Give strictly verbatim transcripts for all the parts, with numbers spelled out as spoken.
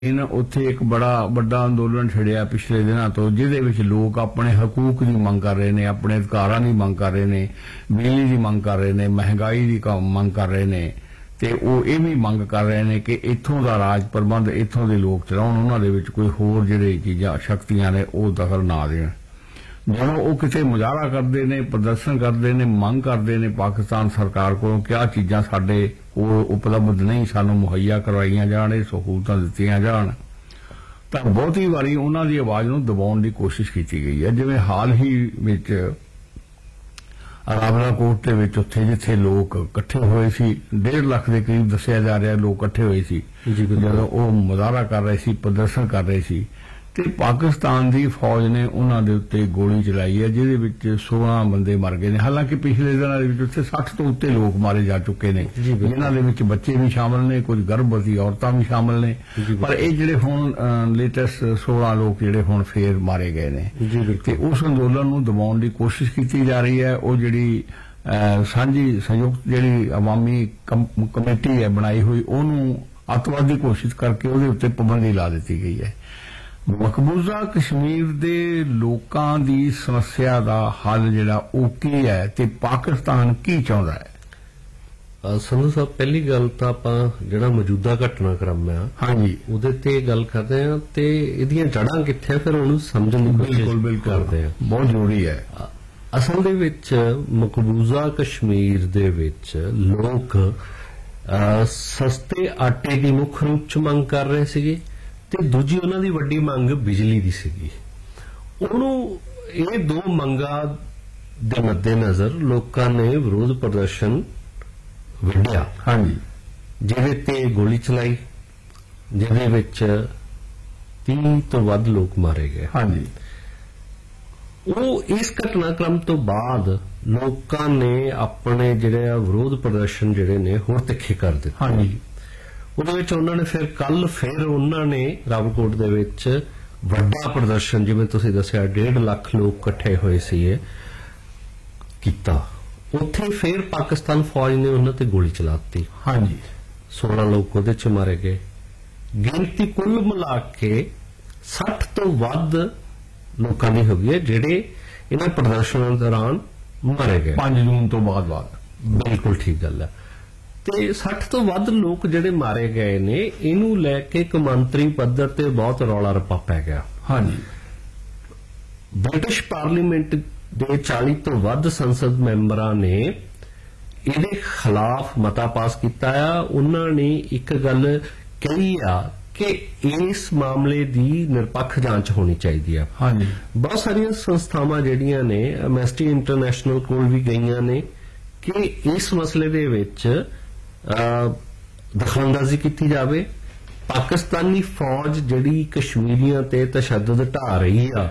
उत्थे एक बड़ा बड़ा अंदोलन छिड़िया पिछले दिनों तो जिहदे विच लोग अपने हकूक की मंग कर रहे ने, अपने अधिकारां की मंग कर रहे ने, बिजली की मंग कर रहे ने, महंगाई की मंग कर रहे ने ते वो ये भी मंग कर रहे ने कि इत्थों का राज प्रबंध इत्थों के लोग चलाउण, उन्हां दे विच कोई होर जिहड़ी चीज़ां शक्तियां ने वो दखल ना देण। ਜਦੋਂ ਉਹ किसी मुजाहरा करते ने, प्रदर्शन करते ने, मंग करते ने पाकिस्तान सरकार को क्या चीज़ां साडे कोल उपलब्ध नहीं, सानू मुहैया करवाईयां जाण, सहूलतां दित्तियां जाण, तां बहुती वारी उन्हां दी आवाज़ नूं दबाउण दी कोशिश कीती गई है। जिवें हाल ही विच रावलाकोट दे विच उत्थे जिथे लोग इकट्ठे होए सी, डेढ़ लाख के करीब दस्सिया जा रहा लोग इकट्ठे होए सी जदों वो मुजाहरा कर रहे सी, प्रदर्शन कर रहे सी ते पाकिस्तान की फौज ने उन्हां दे उत्ते गोली चलाई है जिहदे विच सोलह बंदे मर गए ने। हालांकि पिछले दिनों दे विच उत्थे साठ तो उत्ते लोग मारे जा चुके ने, जिन्हां दे विच बच्चे भी शामिल ने, कुछ गर्भवती औरतां भी शामिल ने, पर ये जिहड़े हुण लेटेस्ट सोलह लोग जिहड़े हुण फेर मारे गए ने ते उस अंदोलन नूं दबाउण दी कोशिश कीती जा रही है। वो जिहड़ी सांझी संयुक्त जिहड़ी अवामी कमेटी है बनाई हुई उहनूं अतवादी घोषित करके उहदे उत्ते पाबंदी ला दित्ती गई है। मकबूजा कश्मीर दे लोकां दी समस्या दा हल जिहड़ा ओह की है ते पाकिस्तान की चाहुंदा है? संधू साहब, पहली गल तां आपां जिहड़ा मौजूदा घटनाक्रम है हाँ जी उहदे ते गल करदे हां ते इहदियां जड़ां कित्थे फिर उहनूं समझण दी कोशिश करदे हां, बहुत जरूरी है। असल दे विच मकबूजा कश्मीर दे विच लोक सस्ते आटे दी मुख रूप च मंग कर रहे सीगे ते दूजी उन्हां दी वड्डी मंग बिजली दी सीगी। उहनूं ये दो मंगां दे मद्देनज़र लोकां ने विरोध प्रदर्शन विढ़िया हाँ जी, जिहदे ते गोली चलाई, जिहदे विच तीह तो वध लोग मारे गए हाँ जी। वो इस घटनाक्रम तो बाद लोकां ने अपने जिहड़े विरोध प्रदर्शन जिहड़े ने होर तिखे कर दित्ते हाँ जी। ਉਹਦੇ ਵਿੱਚ ਉਹਨਾਂ ਨੇ ਫਿਰ ਕੱਲ ਫਿਰ ਉਹਨਾਂ ਨੇ ਰਾਵਲਕੋਟ ਦੇ ਵਿੱਚ ਵੱਡਾ ਪ੍ਰਦਰਸ਼ਨ, ਜਿਵੇਂ ਤੁਸੀਂ ਦੱਸਿਆ ਡੇਢ ਲੱਖ ਲੋਕ ਇਕੱਠੇ ਹੋਏ ਸੀਗੇ, ਕੀਤਾ। ਉੱਥੇ ਫਿਰ ਪਾਕਿਸਤਾਨ ਫੌਜ ਨੇ ਉਹਨਾਂ ਤੇ ਗੋਲੀ ਚਲਾਤੀ हाँ जी। सोलह ਲੋਕ ਉਹਦੇ ਚ ਮਾਰੇ ਗਏ। ਗਿਣਤੀ ਕੁੱਲ ਮਿਲਾ ਕੇ साठ ਤੋਂ ਵੱਧ ਲੋਕਾਂ ਦੀ ਹੋ ਗਈ ਹੈ ਜਿਹੜੇ ਇਹਨਾਂ ਪ੍ਰਦਰਸ਼ਨਾਂ ਦੌਰਾਨ ਮਾਰੇ ਗਏ। पांच जून तो बाद बाद ਬਿਲਕੁਲ ਠੀਕ ਗੱਲ ਹੈ। ਤੇ साठ ਤੋਂ ਵੱਧ ਲੋਕ ਜਿਹੜੇ ਮਾਰੇ ਗਏ ਨੇ, ਇਹਨੂੰ ਲੈ ਕੇ ਕੌਮਾਂਤਰੀ ਪੱਧਰ ਤੇ ਬਹੁਤ ਰੌਲਾ ਰੱਪਾ ਪੈ ਗਿਆ। हाँ जी। ਬ੍ਰਿਟਿਸ਼ ਪਾਰਲੀਮੈਂਟ ਦੇ ਚਾਲੀ ਤੋਂ ਵੱਧ ਸੰਸਦ ਮੈਂਬਰਾਂ ਨੇ ਇਹਦੇ ਖਿਲਾਫ ਮਤਾ ਪਾਸ ਕੀਤਾ ਆ। ਉਹਨਾਂ ਨੇ ਇੱਕ ਗੱਲ ਕਹੀ ਆ ਕਿ ਇਸ ਮਾਮਲੇ ਦੀ ਨਿਰਪੱਖ ਜਾਂਚ ਹੋਣੀ ਚਾਹੀਦੀ ਆ। हाँ जी। ਬਹੁਤ ਸਾਰੀਆਂ ਸੰਸਥਾਵਾਂ ਜਿਹੜੀਆਂ ਨੇ ਐਮਨੈਸਟੀ ਇੰਟਰਨੈਸ਼ਨਲ ਕੋਲ ਵੀ ਗਈਆਂ ਨੇ ਕਿ ਇਸ ਮਸਲੇ ਦੇ ਵਿੱਚ दखलअंदाजी की जाए। पाकिस्तानी फौज जिहड़ी कश्मीरियों ते तशद्दुद ढा रही आ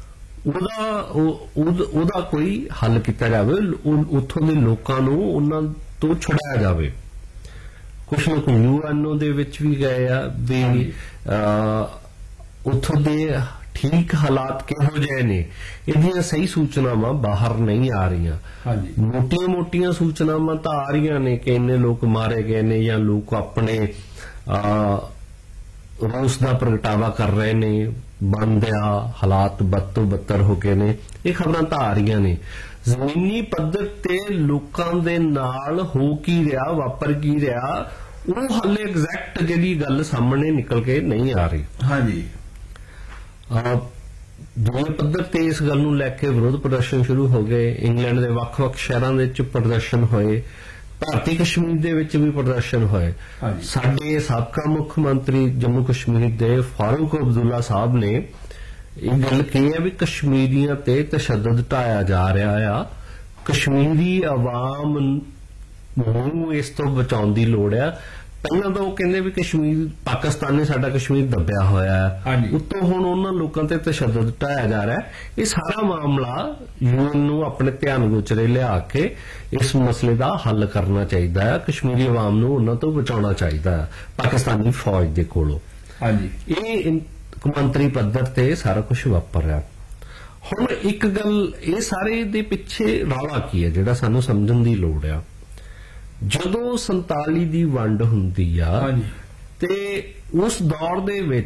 उहदा कोई हल किया जाए, उत्थों के लोगों नूं उन्हां तो छुड़ाया जाए। कुछ लोग यूएनओ दे विच भी गए आ भी उत्थों दे ठीक हालात किहो जिहे ने, इहदियां सही सूचनावां बाहर नहीं आ रही। मोटिया मोटिया सूचनावां तां आ रही ने कि इन्ने लोग मारे गए ने या लोग अपने रोस का प्रगटावा कर रहे ने, बनदिया हालात बद तो बदतर हो गए ने, ये खबरां तां आ रही ने। जमीनी पद्धर ते लोकां दे नाल हो की रहा, वापर की रहा, वो हाले एग्जैक्ट जिहड़ी गल सामने निकल के नहीं आ रही। हाँ जी। दूए पद्धर ते इस गल नूं लैके विरोध प्रदर्शन शुरू हो गए। इंग्लैंड के वक्-वक् शहरां दे विच प्रदर्शन होए, भारती कश्मीर दे विच भी प्रदर्शन होए। साडे साबका मुख मंत्री जम्मू कश्मीर दे फारूक अब्दुल्ला साहब ने ये गल कही है भी कश्मीरियों ते तशद्दुद ढाया जा रहा आ, कश्मीरी आवाम नूं इस तो बचाउण दी लोड़ आ। पहला तो कहते भी कश्मीर पाकिस्तान ने साडा कश्मीर दबिया होया है, उत्तों हुण उन्हां लोकां ते तशद्दुद ढाया जा रहा है। ये सारा मामला यूएन नूं अपने ध्यान गोचरे लिया के इस मसले का हल करना चाहिए है। कश्मीरी आवाम नूं उन्हां तो बचाउणा चाहिए है पाकिस्तानी फौज दे कोलों। ये कौमांतरी पद्धर ते सारा कुछ वापर रहा। हुण एक गल ये सारे दे पिछे रौला की है जिहड़ा सानूं समझण दी लोड़ आ। जदों संताली दी वंड हुंदी आ ਤੇ ਉਸ ਦੌਰ ਦੇ ਵਿੱਚ